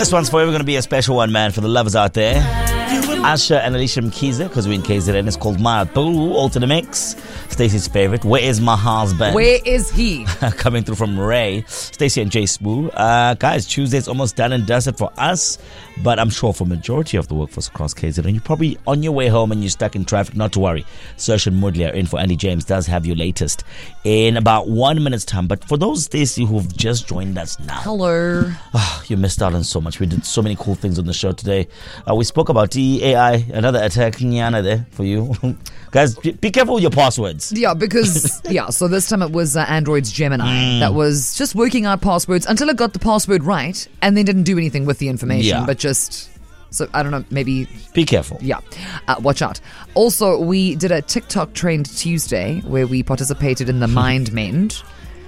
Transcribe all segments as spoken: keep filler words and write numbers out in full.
This one's forever going to be a special one, man, for the lovers out there. Asha and Alicia Mkiza, because we're in K Z N. It's called Matu, all to the mix. Stacey's favorite. Where is my husband? Where is he? Coming through from Ray. Stacey and Jay Spoo. Uh, guys, Tuesday's almost done and dusted for us, but I'm sure for majority of the workforce across K Z N, you're probably on your way home and you're stuck in traffic. Not to worry. Serge and Mudlia in for Andy James does have your latest in about one minute's time. But for those, Stacey, who've just joined us now. Hello. Oh, you missed out on so much. We did so many cool things on the show today. Uh, we spoke about the A I, another attack, Nyana there for you. Guys, be careful with your passwords. Yeah, because, yeah, so this time it was uh, Android's Gemini mm. that was just working out passwords until it got the password right and then didn't do anything with the information, yeah. but just, so I don't know, maybe... Be careful. Yeah, uh, watch out. Also, we did a TikTok Trend Tuesday where we participated in the Mind Mend.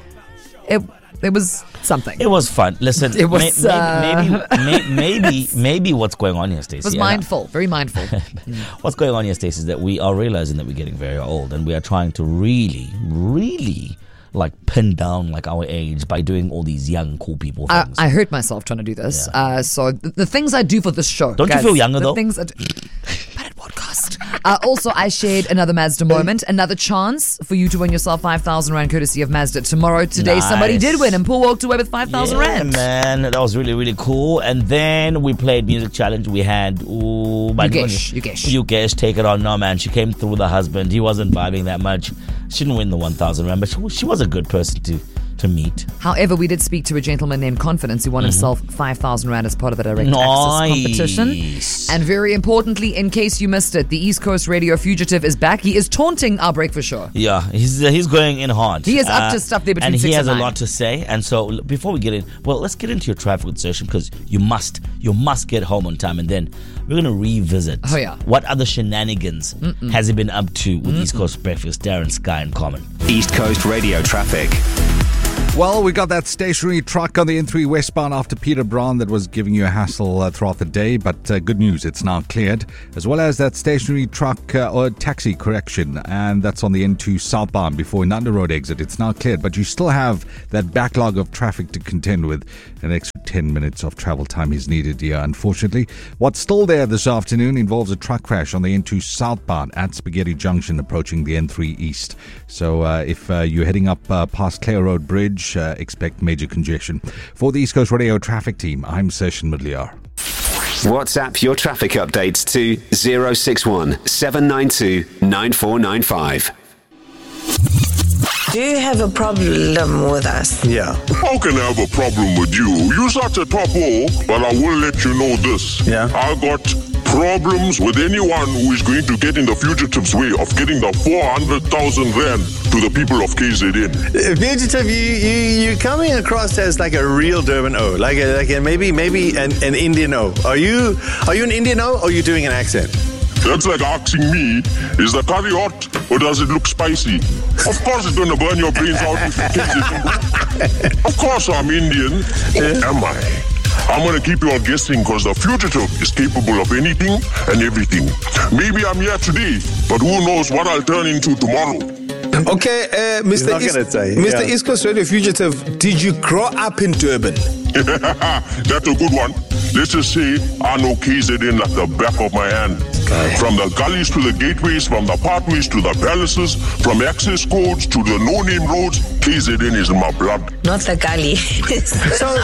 It... It was something. It was fun. Listen, it was, may, uh... maybe, maybe, maybe, maybe what's going on here, Stacey. It was mindful, very mindful. What's going on here, Stacey, is that we are realizing that we're getting very old, and we are trying to really, really, like pin down like our age by doing all these young, cool people things. I, I hurt myself trying to do this. Yeah. Uh, so the, the things I do for this show, don't guys, you feel younger the though? Things I do, but at what cost? Uh, also, I shared another Mazda moment, another chance for you to win yourself five thousand rand courtesy of Mazda tomorrow. Today, nice. Somebody did win, and Paul walked away with five thousand yeah, rand. Man, that was really, really cool. And then we played Music Challenge. We had ooh, Yugesh, Yugesh. Yugesh, take it on. No, man, she came through with her husband. He wasn't vibing that much. She didn't win the one thousand rand, but she, she was a good person to to meet. However, we did speak to a gentleman named Confidence who won mm-hmm. himself five thousand rand as part of the direct nice. access competition. And very importantly, in case you missed it, the East Coast Radio Fugitive is back. He is taunting our breakfast show. Yeah, he's uh, he's going in hard. He is uh, up to stuff there between and six he has and a nine. lot to say. And so before we get in, well, let's get into your traffic insertion because you must you must get home on time, and then we're going to revisit oh, yeah. what other shenanigans Mm-mm. has he been up to with Mm-mm. East Coast Breakfast, Darren, Sky and Common. East Coast Radio traffic. Well, we got that stationary truck on the N three westbound after Peter Brown that was giving you a hassle uh, throughout the day, but uh, good news, it's now cleared, as well as that stationary truck uh, or taxi correction, and that's on the N two southbound before Nanda Road exit. It's now cleared, but you still have that backlog of traffic to contend with. An extra ten minutes of travel time is needed here, unfortunately. What's still there this afternoon involves a truck crash on the N two southbound at Spaghetti Junction approaching the N three east. So uh, if uh, you're heading up uh, past Clare Road Bridge, Uh, expect major congestion. For the East Coast Radio traffic team, I'm Session Mudliar. WhatsApp your traffic updates to zero six one seven nine two nine four nine five. Do you have a problem with us? Yeah. How can I have a problem with you? You start at top O, but I will let you know this. Yeah. I got problems with anyone who is going to get in the fugitive's way of getting the four hundred thousand rand to the people of K Z N. Uh, Fugitive, you, you, you're coming across as like a real Durban O, like a, like a, maybe maybe an, an Indian O. Are you are you an Indian O or are you doing an accent? That's like asking me, is the curry hot or does it look spicy? Of course it's going to burn your brains out if you K Z N. Of course I'm Indian. Yeah. Am I? I'm going to keep you all guessing because the fugitive is capable of anything and everything. Maybe I'm here today, but who knows what I'll turn into tomorrow. Okay, uh, Mister East, say, Mister Yeah. East Coast Radio Fugitive, did you grow up in Durban? That's a good one. Let's just say I know K Z N like the back of my hand. Okay. From the gullies to the gateways, from the pathways to the palaces, from access codes to the no-name roads, K Z N is in my blood. Not the gully. so,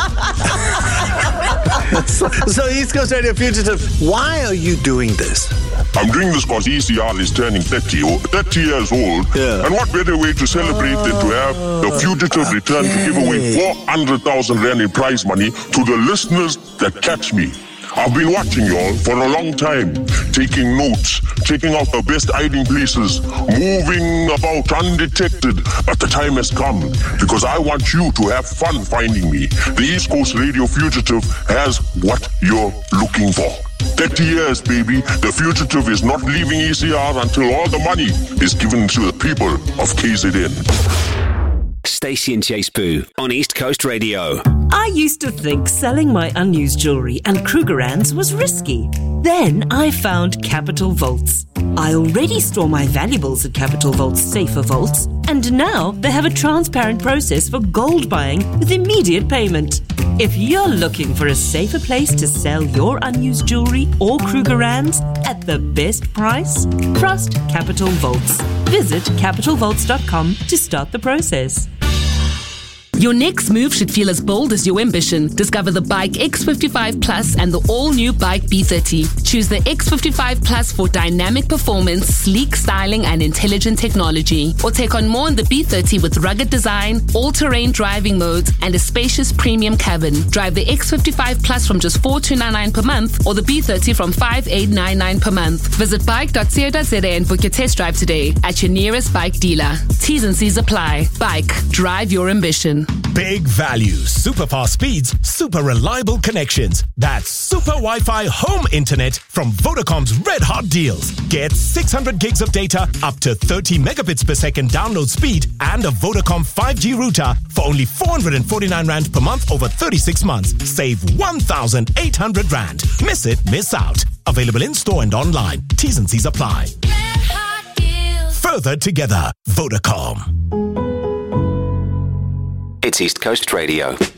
so, so East Coast Radio Fugitive, why are you doing this? I'm doing this because E C R is turning thirty, thirty years old. Yeah. And what better way to celebrate than to have the fugitive return to give away four hundred thousand rand in prize money to the listeners that catch me. I've been watching y'all for a long time, taking notes, checking out the best hiding places, moving about undetected. But the time has come because I want you to have fun finding me. The East Coast Radio Fugitive has what you're looking for. thirty years, baby. The fugitive is not leaving E C R until all the money is given to the people of K Z N. Stacey and Jay Spoo on East Coast Radio. I used to think selling my unused jewellery and Krugerrands was risky. Then I found Capital Vaults. I already store my valuables at Capital Vault's safer vaults, and now they have a transparent process for gold buying with immediate payment. If you're looking for a safer place to sell your unused jewelry or Krugerrands at the best price, trust Capital Vaults. Visit capital vaults dot com to start the process. Your next move should feel as bold as your ambition. Discover the Bike X fifty-five Plus and the all-new Bike B thirty. Choose the X fifty-five Plus for dynamic performance, sleek styling, and intelligent technology. Or take on more in the B thirty with rugged design, all-terrain driving modes, and a spacious premium cabin. Drive the X fifty-five Plus from just four thousand two hundred ninety-nine per month or the B thirty from five thousand eight hundred ninety-nine per month. Visit bike dot co dot za and book your test drive today at your nearest bike dealer. T's and C's apply. Bike. Drive your ambition. Big value, super fast speeds, super reliable connections. That's Super Wi-Fi Home Internet from Vodacom's Red Hot Deals. Get six hundred gigs of data, up to thirty megabits per second download speed, and a Vodacom five G router for only four hundred forty-nine rand per month over thirty-six months. Save one thousand eight hundred rand. Miss it, miss out. Available in store and online. T's and C's apply. Further together, Vodacom. It's East Coast Radio.